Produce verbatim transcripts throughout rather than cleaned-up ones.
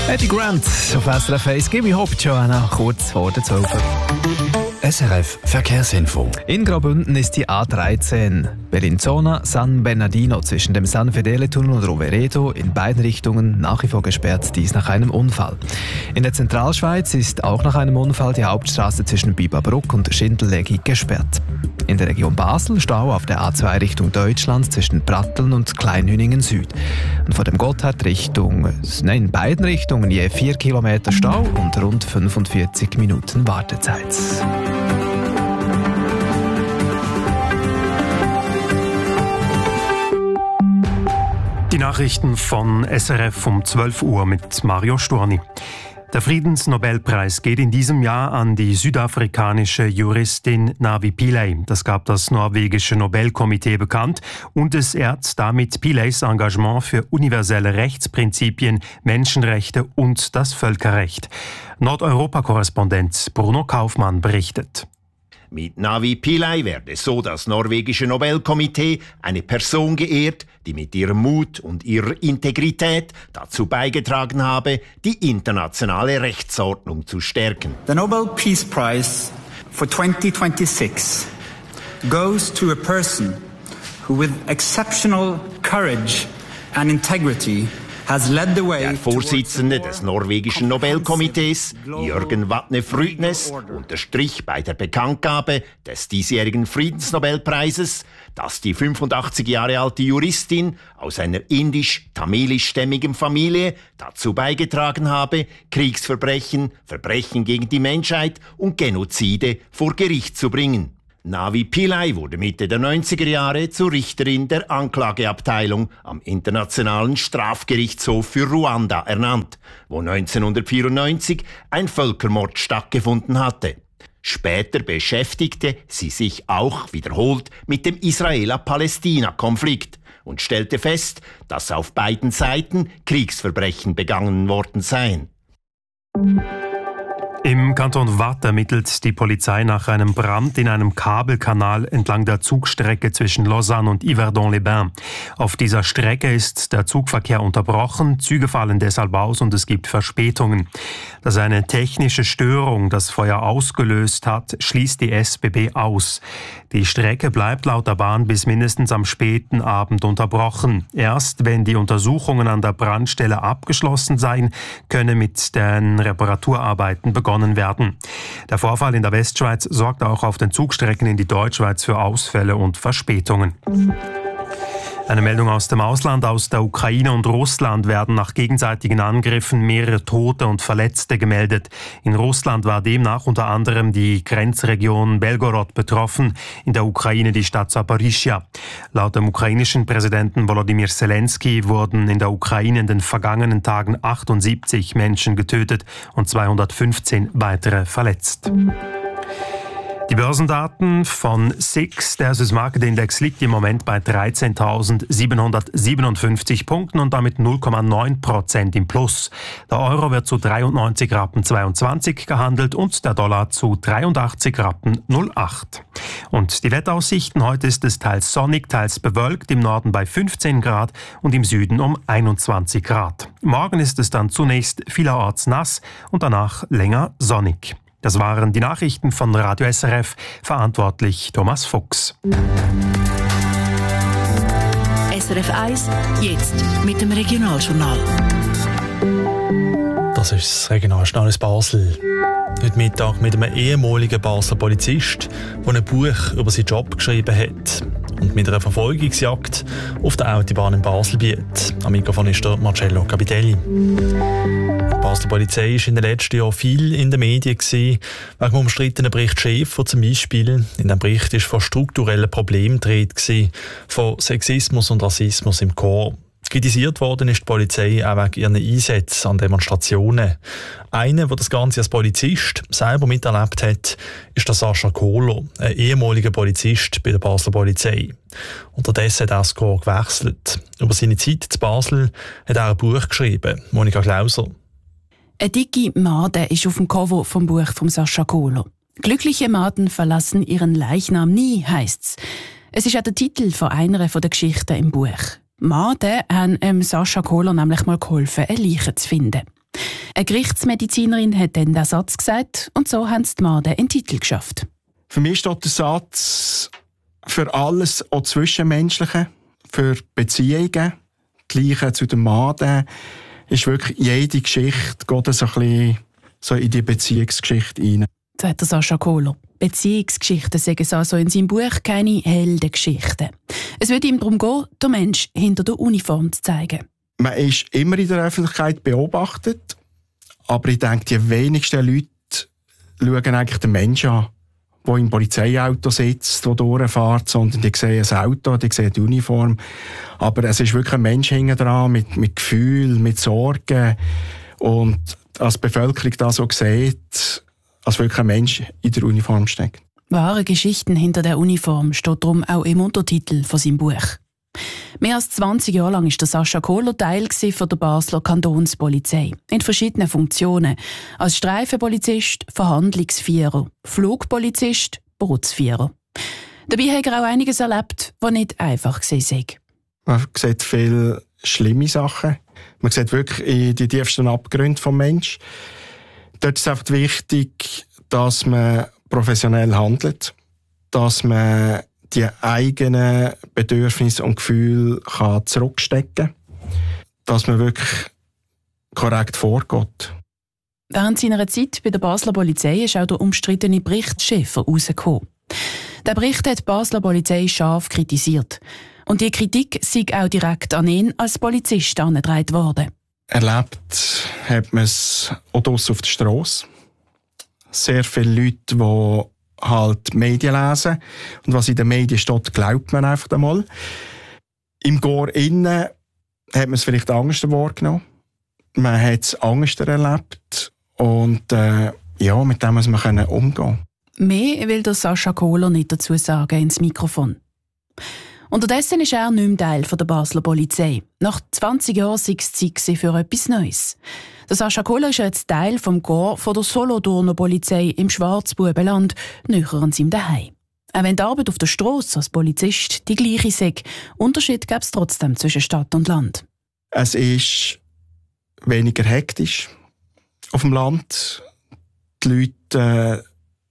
Eddie Grant auf S R F eins. Give me Hope, Joanna, kurz vor der zwölf. S R F Verkehrsinfo. In Graubünden ist die A dreizehn Bellinzona San Bernardino zwischen dem San Fedele-Tunnel und Rovereto in beiden Richtungen nach wie vor gesperrt, dies nach einem Unfall. In der Zentralschweiz ist auch nach einem Unfall die Hauptstraße zwischen Bibabruck und Schindellegi gesperrt. In der Region Basel Stau auf der A zwei Richtung Deutschland zwischen Pratteln und Kleinhüningen Süd. Und vor dem Gotthard Richtung, nein, in beiden Richtungen je vier Kilometer Stau und rund fünfundvierzig Minuten Wartezeit. Die Nachrichten von S R F um zwölf Uhr mit Mario Storni. Der Friedensnobelpreis geht in diesem Jahr an die südafrikanische Juristin Navi Pillay. Das gab das norwegische Nobelkomitee bekannt und es ehrt damit Pillays Engagement für universelle Rechtsprinzipien, Menschenrechte und das Völkerrecht. Nordeuropa-Korrespondent Bruno Kaufmann berichtet. Mit Navi Pillay werde so das norwegische Nobelkomitee eine Person geehrt, die mit ihrem Mut und ihrer Integrität dazu beigetragen habe, die internationale Rechtsordnung zu stärken. The Nobel Peace Prize for twenty twenty-six goes to a person who with exceptional courage and integrity has led the way. Der Vorsitzende des norwegischen Nobelkomitees, Jørgen Vatne Frydnes, unterstrich bei der Bekanntgabe des diesjährigen Friedensnobelpreises, dass die fünfundachtzig Jahre alte Juristin aus einer indisch-tamilischstämmigen Familie dazu beigetragen habe, Kriegsverbrechen, Verbrechen gegen die Menschheit und Genozide vor Gericht zu bringen. Navi Pillay wurde Mitte der neunziger Jahre zur Richterin der Anklageabteilung am Internationalen Strafgerichtshof für Ruanda ernannt, wo neunzehnhundertvierundneunzig ein Völkermord stattgefunden hatte. Später beschäftigte sie sich auch wiederholt mit dem Israel-Palästina-Konflikt und stellte fest, dass auf beiden Seiten Kriegsverbrechen begangen worden seien. Im Kanton Waadt ermittelt die Polizei nach einem Brand in einem Kabelkanal entlang der Zugstrecke zwischen Lausanne und Yverdon-les-Bains. Auf dieser Strecke ist der Zugverkehr unterbrochen, Züge fallen deshalb aus und es gibt Verspätungen. Dass eine technische Störung das Feuer ausgelöst hat, schließt die S B B aus. Die Strecke bleibt laut der Bahn bis mindestens am späten Abend unterbrochen. Erst wenn die Untersuchungen an der Brandstelle abgeschlossen seien, könne mit den Reparaturarbeiten begonnen werden. Der Vorfall in der Westschweiz sorgt auch auf den Zugstrecken in die Deutschschweiz für Ausfälle und Verspätungen. Eine Meldung aus dem Ausland. Aus der Ukraine und Russland werden nach gegenseitigen Angriffen mehrere Tote und Verletzte gemeldet. In Russland war demnach unter anderem die Grenzregion Belgorod betroffen, in der Ukraine die Stadt Saporischschja. Laut dem ukrainischen Präsidenten Volodymyr Zelensky wurden in der Ukraine in den vergangenen Tagen achtundsiebzig Menschen getötet und zweihundertfünfzehn weitere verletzt. Die Börsendaten von S I X, der Swiss Market Index, liegt im Moment bei dreizehntausendsiebenhundertsiebenundfünfzig Punkten und damit null Komma neun Prozent im Plus. Der Euro wird zu dreiundneunzig Rappen zweiundzwanzig gehandelt und der Dollar zu dreiundachtzig Rappen null acht. Und die Wetteraussichten: Heute ist es teils sonnig, teils bewölkt, im Norden bei fünfzehn Grad und im Süden um einundzwanzig Grad. Morgen ist es dann zunächst vielerorts nass und danach länger sonnig. Das waren die Nachrichten von Radio S R F, verantwortlich Thomas Fuchs. S R F eins, jetzt mit dem Regionaljournal. Das ist das Regionaljournal aus Basel. Heute Mittag mit einem ehemaligen Basler Polizist, der ein Buch über seinen Job geschrieben hat. Und mit einer Verfolgungsjagd auf der Autobahn in Baselbiet. Am Mikrofon ist der Marcello Capitelli. Die Basler Polizei war in den letzten Jahren viel in den Medien gewesen, wegen dem umstrittenen Bericht Chef, wo zum Beispiel in diesem Bericht ist von strukturellen Problemen die Rede gewesen, von Sexismus und Rassismus im Korps. Kritisiert worden ist die Polizei auch wegen ihren Einsätzen an Demonstrationen. Einer, der das Ganze als Polizist selber miterlebt hat, ist der Sascha Kohler, ein ehemaliger Polizist bei der Basler Polizei. Unterdessen hat er das Korps gewechselt. Über seine Zeit in Basel hat er ein Buch geschrieben. Monika Klauser. Eine dicke Made ist auf dem Cover vom Buch von Sascha Kohler. Glückliche Maden verlassen ihren Leichnam nie, heisst's. Es ist auch der Titel von einer der Geschichten im Buch. Maden haben ähm, Sascha Kohler nämlich mal geholfen, eine Leiche zu finden. Eine Gerichtsmedizinerin hat dann den Satz gesagt und so haben die Made einen Titel geschafft. Für mich steht der Satz für alles, auch Zwischenmenschliche, für Beziehungen, Gleiche zu den Made, ist wirklich jede Geschichte, geht so ein bisschen so in die Beziehungsgeschichte rein. Sagt der Sascha Kohler. Beziehungsgeschichten sagen es also in seinem Buch keine Heldengeschichten. Es wird ihm darum gehen, den Menschen hinter der Uniform zu zeigen. Man ist immer in der Öffentlichkeit beobachtet, aber ich denke, die wenigsten Leute schauen eigentlich den Menschen an, der im Polizeiauto sitzt, der durchfährt, sondern die sehen ein Auto, die sehen die Uniform. Aber es ist wirklich ein Mensch hinten dran, mit, mit Gefühl, mit Sorgen. Und als die Bevölkerung das so sieht, als wirklich ein Mensch in der Uniform steckt. Wahre Geschichten hinter der Uniform steht darum auch im Untertitel von seinem Buch. Mehr als zwanzig Jahre lang war der Sascha Kohler Teil von der Basler Kantonspolizei. In verschiedenen Funktionen. Als Streifenpolizist, Verhandlungsführer, Flugpolizist, Bootsführer. Dabei hat er auch einiges erlebt, was nicht einfach war. Man sieht viele schlimme Sachen. Man sieht wirklich in die tiefsten Abgründe des Menschen. Dort ist es einfach wichtig, dass man professionell handelt, dass man die eigenen Bedürfnisse und Gefühle kann zurückstecken kann, dass man wirklich korrekt vorgeht. Während seiner Zeit bei der Basler Polizei ist auch der umstrittene Bericht Schäfer rausgekommen. Der Bericht hat die Basler Polizei scharf kritisiert. Und die Kritik sei auch direkt an ihn als Polizist herangetragen worden. Erlebt hat man es auch draussen auf der Strasse. Sehr viele Leute, die halt Medien lesen. Und was in den Medien steht, glaubt man einfach einmal. Im Chor innen hat man es vielleicht Angst wahrgenommen. Man hat es Angst erlebt. Und äh, ja, mit dem muss man umgehen können. Mehr will der Sascha Kohler nicht dazu sagen ins Mikrofon. Unterdessen ist er nicht mehr Teil der Basler Polizei. Nach zwanzig Jahren sei es Zeit für etwas Neues. Der Sascha Kohler ist jetzt Teil des Corps der Solothurner Polizei im Schwarzbubenland, näher an seinem Zuhause. Auch wenn die Arbeit auf der Strasse als Polizist die gleiche sei, Unterschied gäbe es trotzdem zwischen Stadt und Land. Es ist weniger hektisch auf dem Land. Die Leute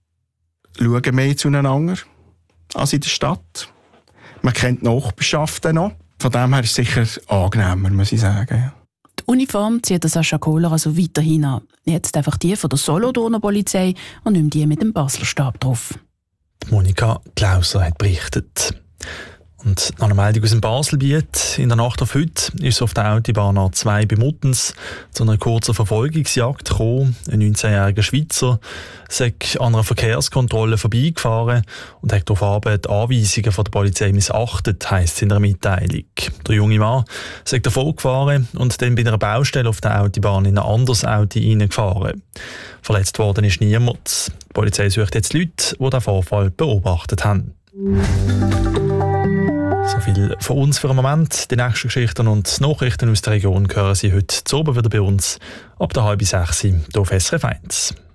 äh, schauen mehr zueinander als in der Stadt. Man kennt die Nachbarschaften noch. Von dem her ist es sicher angenehmer, muss ich sagen. Die Uniform zieht der Sascha Kohler also weiterhin an. Jetzt einfach die von der Solothurner Polizei und nicht mehr die mit dem Basler Stab drauf. Monika Klauser hat berichtet. Und nach einer Meldung aus dem Baselbiet, in der Nacht auf heute, ist es auf der Autobahn A zwei bei Muttens zu einer kurzen Verfolgungsjagd gekommen. Ein neunzehnjähriger Schweizer sei an einer Verkehrskontrolle vorbeigefahren und hat daraufhin die Anweisungen von der Polizei missachtet, heisst es in der Mitteilung. Der junge Mann sei davon gefahren und dann bei einer Baustelle auf der Autobahn in ein anderes Auto reingefahren. Verletzt worden ist niemand. Die Polizei sucht jetzt Leute, die den Vorfall beobachtet haben. So viel von uns für einen Moment. Die nächsten Geschichten und Nachrichten aus der Region hören Sie heute zu oben wieder bei uns ab der halb sechs hier auf S R F eins.